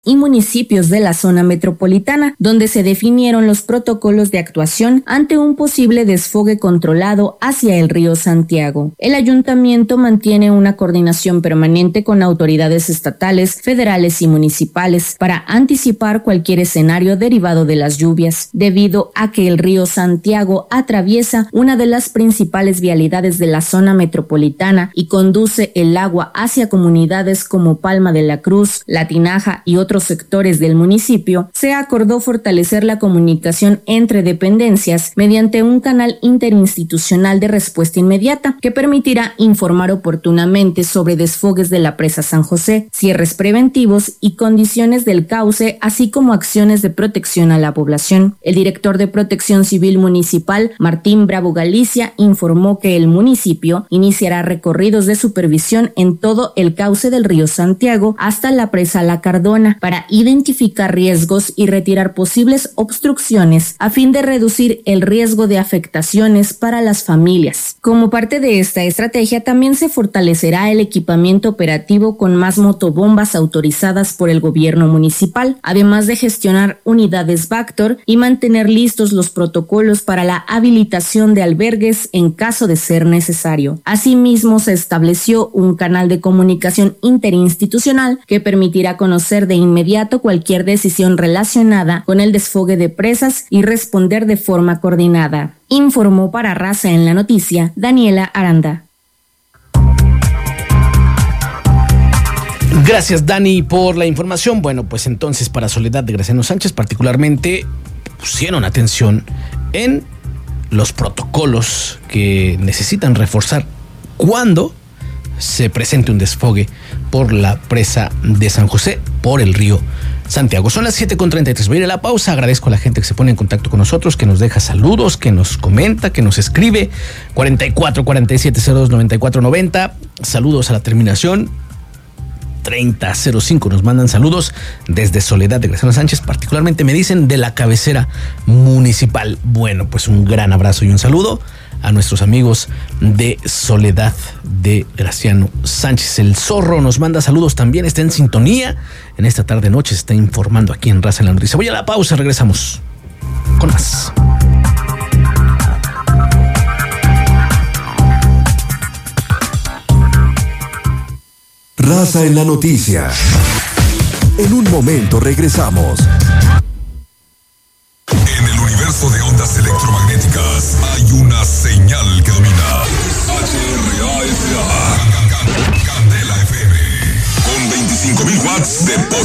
y municipios de la zona metropolitana, donde se definieron los protocolos de actuación ante un posible desfogue controlado hacia el río Santiago. El ayuntamiento mantiene una coordinación permanente con autoridades estatales, federales y municipales para anticipar cualquier escenario derivado de las lluvias, debido a que el río Santiago atraviesa una de las principales vialidades de la zona metropolitana y conduce el agua hacia comunidades como Palma de la Cruz, La Tinaja y otros sectores del municipio. Se acordó fortalecer la comunicación entre dependencias mediante un canal interinstitucional de respuesta inmediata que permitirá informar oportunamente sobre desfogues de la presa San José, cierres preventivos y condiciones del cauce, así como acciones de protección a la población. El director de Protección Civil Municipal, Martín Bravo Galicia, informó que el municipio iniciará recorridos de supervisión en todo el cauce del río Santiago hasta la presa La Cardona para identificar riesgos y retirar posibles obstrucciones a fin de reducir el riesgo de afectaciones para las familias. Como parte de esta estrategia, también se fortalecerá el equipamiento operativo con más motobombas autorizadas por el gobierno municipal, además de gestionar unidades Vactor y mantener listos los protocolos para la habilitación de albergues en caso de ser necesario. Asimismo, se estableció un canal de comunicación interinstitucional que permitirá conocer de inmediato cualquier decisión relacionada con el desfogue de presas y responder de forma coordinada. Informó para Raza en la Noticia, Daniela Aranda. Gracias, Dani, por la información. Bueno, pues entonces para Soledad de Graciano Sánchez particularmente pusieron atención en los protocolos que necesitan reforzar cuando se presente un desfogue por la presa de San José, por el río Santiago. Son las 7:33. Voy a ir a la pausa. Agradezco a la gente que se pone en contacto con nosotros, que nos deja saludos, que nos comenta, que nos escribe. 44 47 02 94 90. Saludos a la terminación 3005. Nos mandan saludos desde Soledad de Graciano Sánchez, particularmente me dicen de la cabecera municipal. Bueno, pues un gran abrazo y un saludo a nuestros amigos de Soledad de Graciano Sánchez. El Zorro nos manda saludos también, está en sintonía. En esta tarde noche se está informando aquí en Raza en la Noticia. Voy a la pausa, regresamos con más. Raza en la Noticia. En un momento regresamos. En el universo de ondas electromagnéticas hay una señal que domina. HRAFA. Candela FM. Con 25,000 watts de